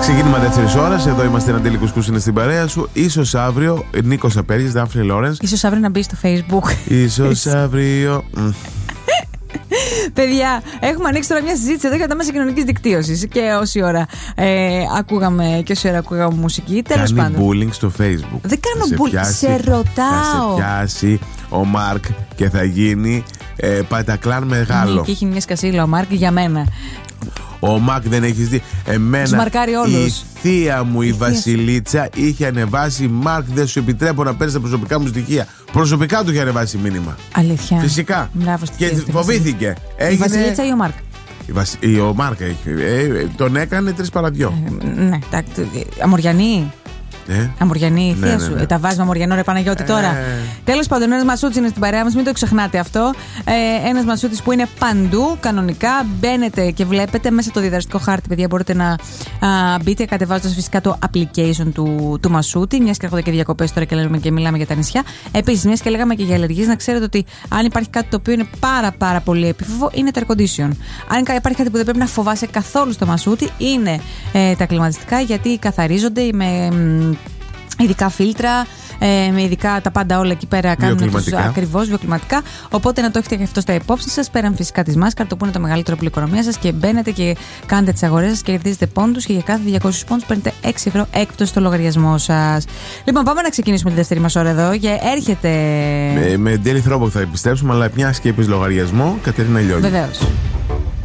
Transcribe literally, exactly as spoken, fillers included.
Ξεκίνημα δεύτερης ώρας. Εδώ είμαστε. Αντέλη Κουσκούς είναι στην παρέα σου. Ίσως αύριο Νίκος Απέργης, Δάφνη Λόρενς. Ίσως αύριο να μπει στο Facebook. Ίσως αύριο. Παιδιά, έχουμε ανοίξει τώρα μια συζήτηση εδώ για τα μέσα κοινωνικής δικτύωσης. Και όση ώρα ε, ακούγαμε και όση ώρα ακούγαμε μουσική. Τέλος πάντων. Κάνει bullying στο Facebook. Δεν κάνω bullying. Σε ρωτάω. Θα σε πιάσει ο Μάρκ και θα γίνει ε, πατακλάν μεγάλο. Ναι, και έχει μια σκασίλα ο Μάρκ για μένα. Ο Μάρκ δεν έχεις δει. Εμένα η θεία μου η, η Βασιλίτσα είχε ανεβάσει Μάρκ, δεν σου επιτρέπω να παίρνεις τα προσωπικά μου στοιχεία. Προσωπικά του είχε ανεβάσει μήνυμα. Αλήθεια. Φυσικά. Μπράβο, και φοβήθηκε. Η Έγινε... Βασιλίτσα ή ο Μάρκ? Η Βασ... Ο Μάρκ έχει. Ε, τον έκανε τρεις παρά δυο. Ε, ναι, αμοριανή. Ε? Αμοριανή, η θεία ναι, ναι, σου. ναι. Ε, τα βάζει με Αμοριανό, ρε Παναγιώτη τώρα. Ε... Τέλος πάντων, ένας Μασούτης είναι στην παρέα μας, μην το ξεχνάτε αυτό. Ε, ένας Μασούτης που είναι παντού, κανονικά. Μπαίνετε και βλέπετε μέσα από το διαδραστικό χάρτη, παιδιά. Μπορείτε να α, μπείτε κατεβάζοντας φυσικά το application του, του Μασούτη. Μιας και έρχονται και διακοπές τώρα και, λέμε, και μιλάμε για τα νησιά. Επίσης, μιας και λέγαμε και για αλλεργίες, να ξέρετε ότι αν υπάρχει κάτι το οποίο είναι πάρα πάρα πολύ επίφοβο, είναι το air condition. Αν υπάρχει κάτι που δεν πρέπει να φοβάσαι καθόλου στο Μασούτη, είναι ε, τα κλιματιστικά, γιατί καθαρίζονται με ειδικά φίλτρα, ε, με ειδικά τα πάντα όλα εκεί πέρα κάνουν ακριβώς βιοκλιματικά. Οπότε να το έχετε και αυτό στα υπόψη σας. Πέραν φυσικά της μάσκαρ, το που είναι το μεγαλύτερο από την οικονομία σας, και μπαίνετε και κάνετε τις αγορές σας και κερδίζετε πόντους. Και για κάθε διακόσιους πόντους παίρνετε έξι ευρώ έκπτωση στο λογαριασμό σας. Λοιπόν, πάμε να ξεκινήσουμε τη δεύτερη μας ώρα εδώ. Και έρχεται. Με, με Ντέλη Θρόμπο θα επιστρέψουμε, αλλά μια και είπες λογαριασμό, Κατερίνα Λιόλη. Βεβαίως.